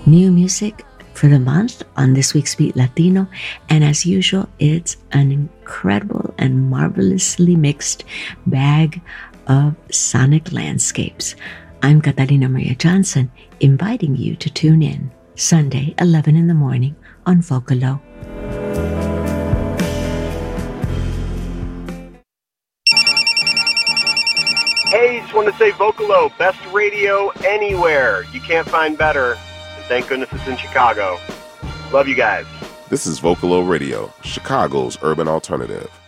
new music for the month on this week's Beat Latino. And as usual, it's an incredible and marvelously mixed bag of sonic landscapes. I'm Catalina Maria Johnson, inviting you to tune in Sunday, 11 in the morning on Vocalo. Hey, just want to say Vocalo, best radio anywhere. You can't find better. And thank goodness it's in Chicago. Love you guys. This is Vocalo Radio, Chicago's urban alternative.